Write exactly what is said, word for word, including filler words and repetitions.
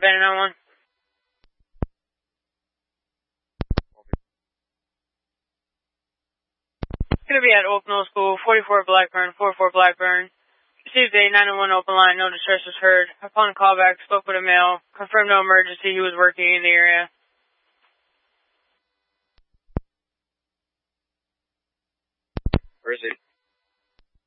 Bandit nine one. Going to be at Oak Middle School, forty-four Blackburn, forty-four Blackburn. Received a nine one one open line, no distress was heard. Upon callback, spoke with a male, confirmed no emergency, he was working in the area. Where is he?